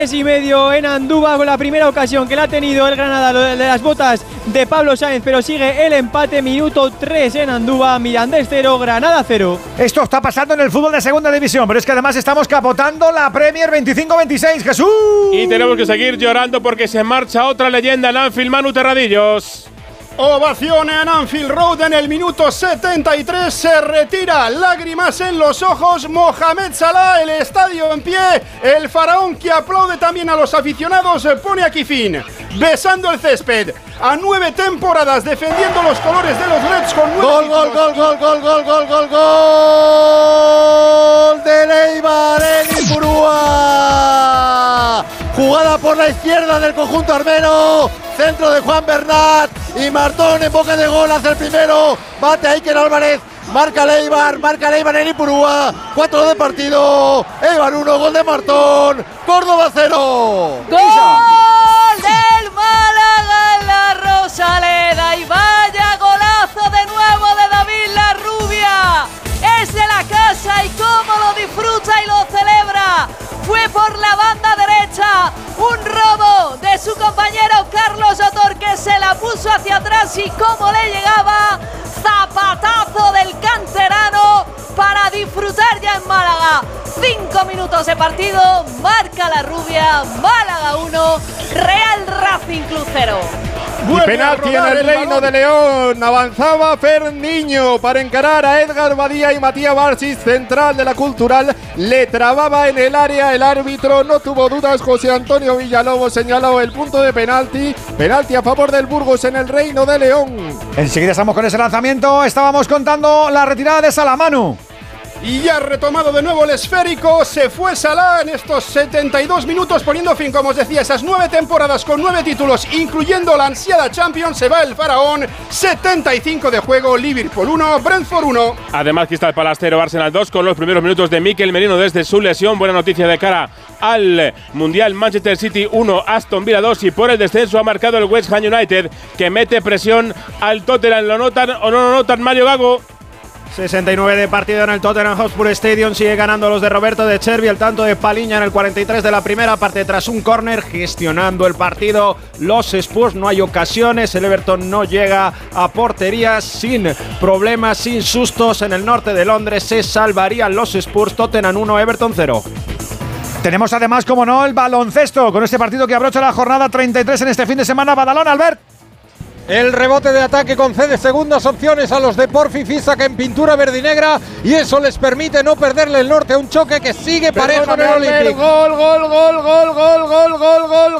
Y medio en Andúba con la primera ocasión que la ha tenido el Granada, de las botas de Pablo Sáenz, pero sigue el empate. Minuto 3 en Andúba, Mirandés 0, Granada 0. Esto está pasando en el fútbol de segunda división, pero es que además estamos capotando la Premier 25-26, Jesús. Y tenemos que seguir llorando porque se marcha otra leyenda en Anfield, Manu Terradillos. Ovación en Anfield Road en el minuto 73, se retira, lágrimas en los ojos, Mohamed Salah, el estadio en pie, el faraón que aplaude también a los aficionados, pone aquí fin, besando el césped, a 9 temporadas defendiendo los colores de los Reds con 9 gol de Leibar en Ipurúa, jugada por la izquierda del conjunto armeno, centro de Juan Bernat y Martón en boca de gol hace el primero, bate a Iker Álvarez, marca Leibar en Ipurúa, 4 de partido, Eibar 1, gol de Martón, Córdoba 0. ¡Gol del Málaga en la Rosaleda! Y vaya golazo de nuevo de David Larrubia, es de la casa y cómo lo disfruta y lo celebra. Fue por la banda derecha, un robo de su compañero Carlos Otor que se la puso hacia atrás y cómo le llegaba, zapatazo del canterano para disfrutar ya en Málaga. 5 minutos de partido, marca Larrubia, Málaga 1, Real Racing Club 0. Y penalti en el Reino de León, avanzaba Ferniño para encarar a Edgar Badía y Matías Barsis, central de la Cultural, le trababa en el área, el árbitro no tuvo dudas, José Antonio Villalobos señaló el punto de penalti a favor del Burgos en el Reino de León. Enseguida estamos con ese lanzamiento, estábamos contando la retirada de Salamanu. Y ya ha retomado de nuevo el esférico, se fue Salah en estos 72 minutos poniendo fin, como os decía, esas 9 temporadas con 9 títulos, incluyendo la ansiada Champions. Se va el faraón, 75 de juego, Liverpool 1, Brentford 1. Además Crystal Palace 0, Arsenal 2 con los primeros minutos de Mikel Merino desde su lesión. Buena noticia de cara al Mundial, Manchester City 1, Aston Villa 2 y por el descenso ha marcado el West Ham United que mete presión al Tottenham. ¿Lo notan o no lo notan, Mario Gago? 69 de partido en el Tottenham Hotspur Stadium, sigue ganando los de Roberto de Chervi, el tanto de Paliña en el 43 de la primera parte tras un córner, gestionando el partido los Spurs, no hay ocasiones, el Everton no llega a portería, sin problemas, sin sustos, en el norte de Londres se salvarían los Spurs. Tottenham 1, Everton 0. Tenemos además, como no, el baloncesto, con este partido que abrocha la jornada 33 en este fin de semana. Badalona, Albert. El rebote de ataque concede segundas opciones a los de Porfi Fisac en pintura verdinegra y eso les permite no perderle el norte a un choque que sigue parejo en el Olímpic. Gol